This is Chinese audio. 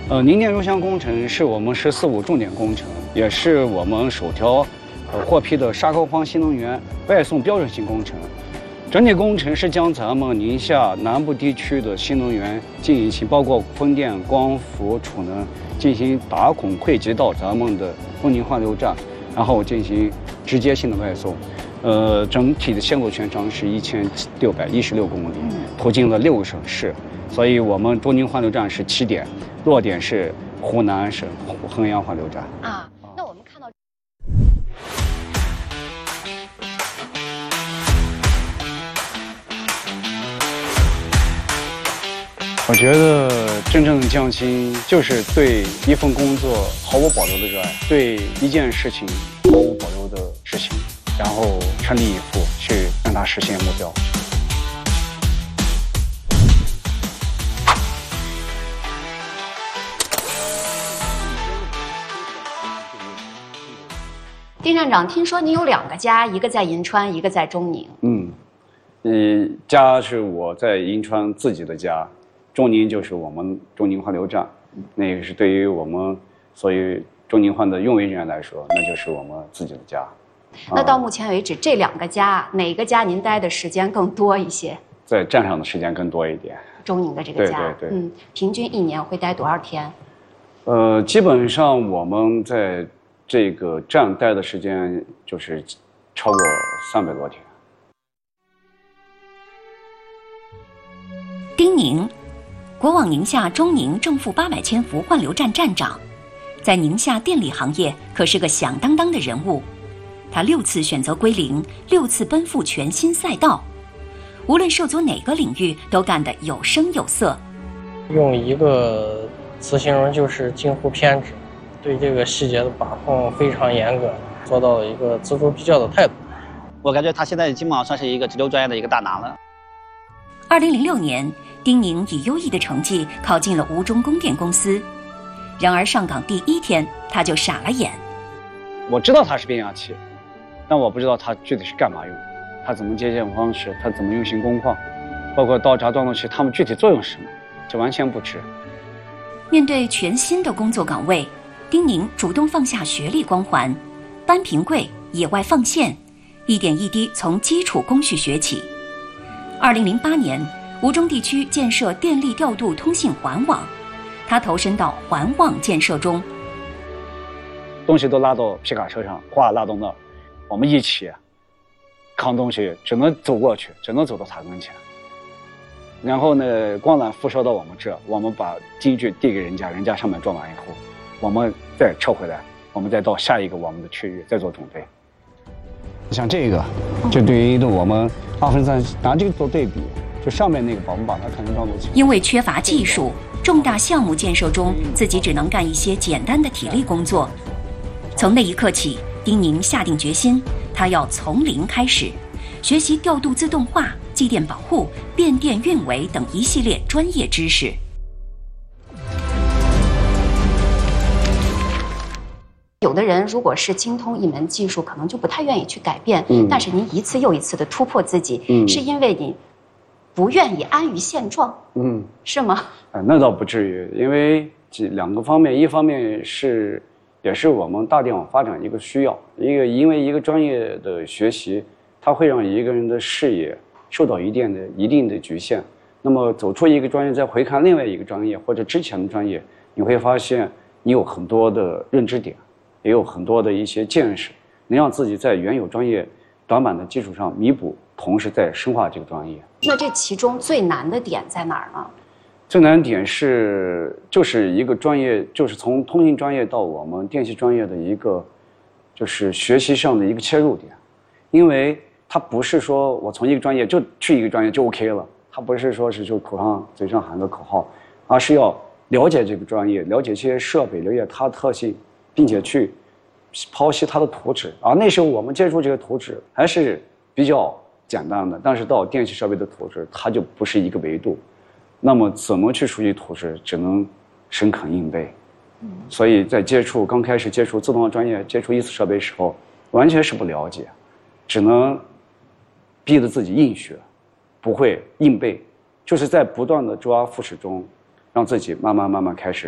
凝电油箱工程是我们“十4五”重点工程，也是我们首条获批的沙高方新能源外送标准性工程。整体工程是将咱们宁夏南部地区的新能源进行包括风电、光伏、储能进行打孔汇集到咱们的东宁换流站，然后进行直接性的外送。整体的线路全长是1616公里，途经了6个省市，所以我们东宁换流站是起点，落点是湖南省衡阳换流站。 啊，那我们看到。 我觉得真正的匠心就是对一份工作毫无保留的热爱，对一件事情毫无保留的执行，然后全力以赴去让它实现目标。 丁站长，听说你有2个家，一个在银川，一个在中宁。 家是我在银川自己的家。中宁就是我们中宁换流站，那个是对于我们所有中宁换的用人员来说，那就是我们自己的家。 那到目前为止，这2个家哪个家您待的时间更多一些？ 在站上的时间更多一点。 中宁的这个家， 对， 平均1年会待多少天？ 基本上我们在这个站待的时间就是超过300多天。 丁宁，国网宁夏中宁正负800千伏换流站站长，在宁夏电力行业可是个响当当的人物。他6次选择归零，6次奔赴全新赛道，无论涉足哪个领域，都干得有声有色。 用一个词形容就是近乎偏执，对这个细节的把控非常严格，做到了一个锱铢必较的态度。 我感觉他现在基本上算是一个直流专业的一个大拿了。 2006年，丁宁以优异的成绩考进了吴中供电公司，然而上岗第1天，他就傻了眼。 我知道它是变压器，但我不知道它具体是干嘛用，它怎么接线方式，它怎么运行工况，包括倒闸断路器，它们具体作用是什么，这完全不知。 面对全新的工作岗位，丁宁主动放下学历光环，搬平柜、野外放线，一点一滴从基础工序学起。2008年，吴中地区建设电力调度通信环网，他投身到环网建设中。 东西都拉到皮卡车上，哗拉到那儿，我们一起扛东西，只能走过去，只能走到他跟前。然后呢，光缆辐射到我们这，我们把机具递给人家，人家上面装完以后，我们再撤回来，我们再到下一个我们的区域再做准备。像这个，就对于我们2分3拿这个做对比，就上面那个我们把它看成断路器。 因为缺乏技术，重大项目建设中，自己只能干一些简单的体力工作。从那一刻起，丁宁下定决心，他要从零开始，学习调度自动化、继电保护、变电运维等一系列专业知识。 有的人如果是精通一门技术，可能就不太愿意去改变。但是您一次又一次的突破自己，是因为你不愿意安于现状，是吗？ 那倒不至于，因为2个方面，一方面也是我们大电网发展一个需要，因为一个专业的学习，它会让一个人的视野受到一定的局限。那么走出一个专业，再回看另外一个专业或者之前的专业，你会发现你有很多的认知点，也有很多的一些见识，能让自己在原有专业短板的基础上弥补，同时在深化这个专业。 那这其中最难的点在哪儿呢？ 最难点就是一个专业，就是从通信专业到我们电气专业的一个，就是学习上的一个切入点，因为它不是说我从一个专业就去一个专业就 OK 了，它不是说是就嘴上喊个口号，而是要了解这个专业，了解这些设备，了解它的特性，并且去剖析它的图纸。而那时候我们接触这个图纸还是比较简单的，但是到电气设备的图纸，它就不是一个维度。那么怎么去熟悉图纸，只能生啃硬背。所以在刚开始接触自动化专业、接触意思设备的时候，完全是不了解，只能逼着自己硬学，不会硬背，就是在不断的周而复始中，让自己慢慢开始